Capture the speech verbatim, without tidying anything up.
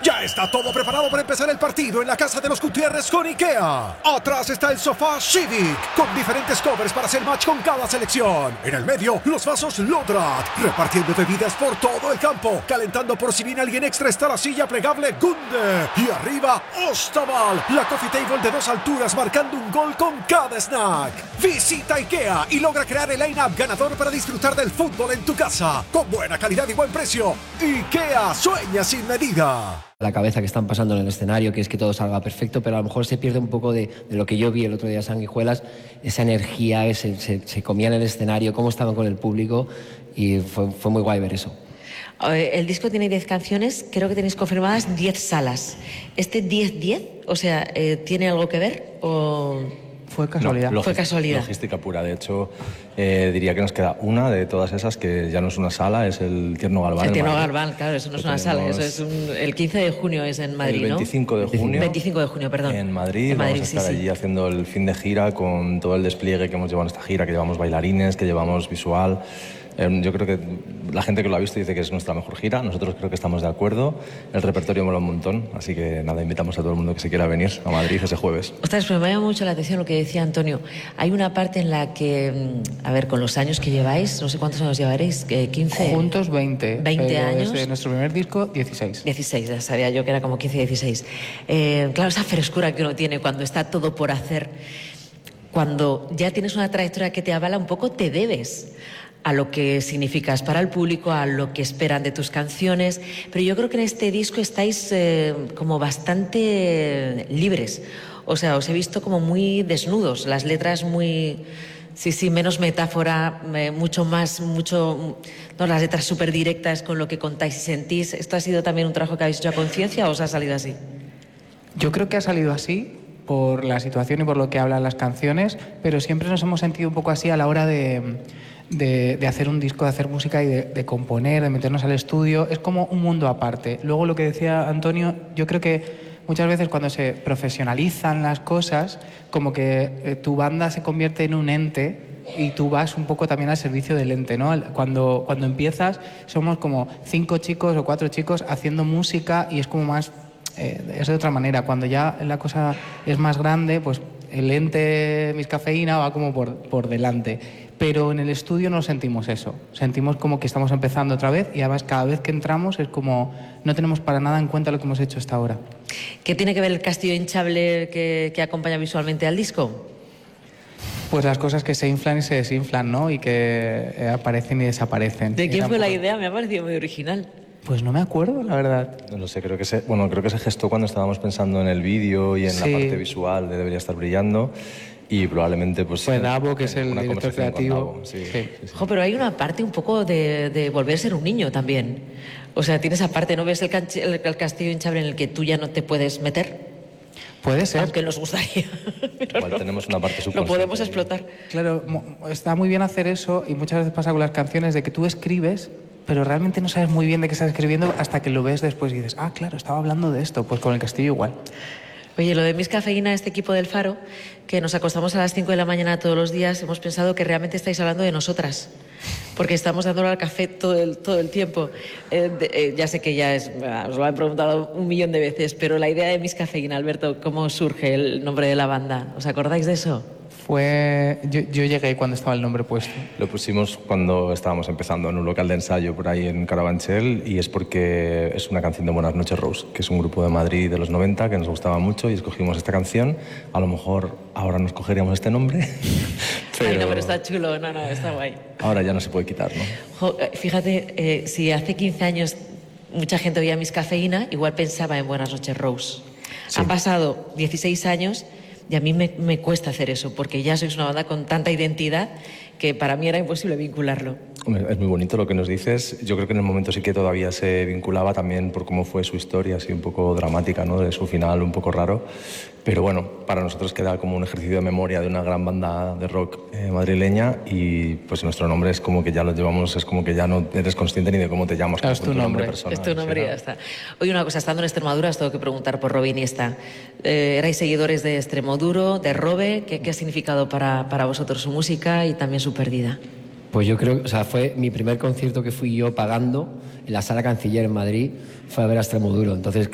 Ya está todo preparado para empezar el partido en la casa de los Gutiérrez con IKEA. Atrás está el sofá Civic, con diferentes covers para hacer match con cada selección. En el medio, los vasos Lodrat, repartiendo bebidas por todo el campo. Calentando por si viene alguien extra está la silla plegable Gunde. Y arriba, Ostaval, la coffee table de dos alturas marcando un gol con cada snack. Visita IKEA y logra crear el line-up ganador para disfrutar del fútbol en tu casa. Con buena calidad y buen precio. IKEA sueña sin medida. La cabeza que están pasando en el escenario, que es que todo salga perfecto, pero a lo mejor se pierde un poco de, de lo que yo vi el otro día, Sanguijuelas, esa energía, ese, se, se comía en el escenario, cómo estaban con el público, y fue, fue muy guay ver eso. El disco tiene diez canciones, creo que tenéis confirmadas diez salas. ¿Este diez diez, o sea, eh, tiene algo que ver o...? Fue casualidad. No, Fue casualidad. Logística pura. De hecho, eh, diría que nos queda una de todas esas que ya no es una sala, es el Tierno Galván. El Tierno Galván, claro, eso no es una sala, eso es un, el quince de junio es en Madrid, el veinticinco ¿no? de junio. veinticinco de junio, perdón. En Madrid, en Madrid vamos a estar sí, allí sí. haciendo el fin de gira con todo el despliegue que hemos llevado en esta gira, que llevamos bailarines, que llevamos visual. Eh, yo creo que la gente que lo ha visto dice que es nuestra mejor gira, nosotros creo que estamos de acuerdo, el repertorio mola un montón, así que nada, invitamos a todo el mundo que se quiera venir a Madrid ese jueves. Ostras, pero me llama mucho la atención lo que decía Antonio. Hay una parte en la que, a ver, con los años que lleváis, no sé cuántos años llevaréis, quince... Juntos veinte. veinte pero años. Desde nuestro primer disco, dieciséis. dieciséis, ya sabía yo que era como quince, dieciséis. Eh, claro, esa frescura que uno tiene cuando está todo por hacer, cuando ya tienes una trayectoria que te avala un poco, te debes a lo que significas para el público, a lo que esperan de tus canciones, pero yo creo que en este disco estáis eh, como bastante libres, o sea, os he visto como muy desnudos, las letras muy, sí, sí, menos metáfora, eh, mucho más, mucho, no, las letras súper directas con lo que contáis y sentís. ¿Esto ha sido también un trabajo que habéis hecho a conciencia o os ha salido así? Yo creo que ha salido así por la situación y por lo que hablan las canciones, pero siempre nos hemos sentido un poco así a la hora de... De, de hacer un disco, de hacer música y de, de componer, de meternos al estudio. Es como un mundo aparte. Luego lo que decía Antonio, yo creo que muchas veces cuando se profesionalizan las cosas, como que eh, tu banda se convierte en un ente y tú vas un poco también al servicio del ente, ¿no? Cuando, cuando empiezas somos como cinco chicos o cuatro chicos haciendo música y es como más... Eh, es de otra manera. Cuando ya la cosa es más grande, pues el ente Miscafeína va como por, por delante. Pero en el estudio no sentimos eso. Sentimos como que estamos empezando otra vez y además cada vez que entramos es como no tenemos para nada en cuenta lo que hemos hecho hasta ahora. ¿Qué tiene que ver el castillo hinchable que, que acompaña visualmente al disco? Pues las cosas que se inflan y se desinflan, ¿no? Y que eh, aparecen y desaparecen. ¿De quién tampoco... fue la idea? Me ha parecido muy original. Pues no me acuerdo, la verdad. No lo sé, creo que se, bueno, creo que se gestó cuando estábamos pensando en el vídeo y en sí. la parte visual de Debería Estar Brillando. Y probablemente pues fue Davo, que es el director creativo. Sí, sí. Sí, sí. Jo, pero hay una parte un poco de, de volver a ser un niño también. O sea, tienes esa parte, ¿no ves el, canch- el, el castillo hinchable en el que tú ya no te puedes meter? Puede ser. Aunque nos gustaría. Igual no, tenemos una parte lo podemos explotar. Claro, está muy bien hacer eso y muchas veces pasa con las canciones de que tú escribes, pero realmente no sabes muy bien de qué estás escribiendo hasta que lo ves después y dices, ah, claro, estaba hablando de esto. Pues con el castillo igual. Oye, lo de Miscafeína, este equipo del Faro, que nos acostamos a las cinco de la mañana todos los días, hemos pensado que realmente estáis hablando de nosotras, porque estamos dándole al café todo el, todo el tiempo. Eh, de, eh, ya sé que ya es, os lo han preguntado un millón de veces, pero la idea de Miscafeína, Alberto, ¿cómo surge el nombre de la banda? ¿Os acordáis de eso? Fue... Yo, yo llegué cuando estaba el nombre puesto. Lo pusimos cuando estábamos empezando en un local de ensayo por ahí en Carabanchel y es porque es una canción de Buenas Noches Rose, que es un grupo de Madrid de los noventa que nos gustaba mucho y escogimos esta canción. A lo mejor ahora nos cogeríamos este nombre, pero... Ay, no, pero está chulo, no, no, está guay. Ahora ya no se puede quitar, ¿no? Jo, fíjate, eh, si hace quince años mucha gente oía Miscafeína, igual pensaba en Buenas Noches Rose. Sí. Han pasado dieciséis años... Y a mí me, me cuesta hacer eso, porque ya sois una banda con tanta identidad que para mí era imposible vincularlo. Es muy bonito lo que nos dices. Yo creo que en el momento sí que todavía se vinculaba también por cómo fue su historia, así un poco dramática, ¿no? De su final un poco raro. Pero bueno, para nosotros queda como un ejercicio de memoria de una gran banda de rock eh, madrileña y pues nuestro nombre es como que ya lo llevamos, es como que ya no eres consciente ni de cómo te llamas. Claro, es tu nombre. nombre personal, es tu nombre y ¿sí? Ya está. Oye, una cosa, estando en Extremadura os tengo que preguntar por Robe Iniesta. Eh, ¿Erais seguidores de Extremoduro, de Robe? ¿Qué, qué ha significado para, para vosotros su música y también su pérdida? Pues yo creo, o sea, fue mi primer concierto que fui yo pagando en la Sala Canciller en Madrid, fue a ver a Extremoduro. Entonces,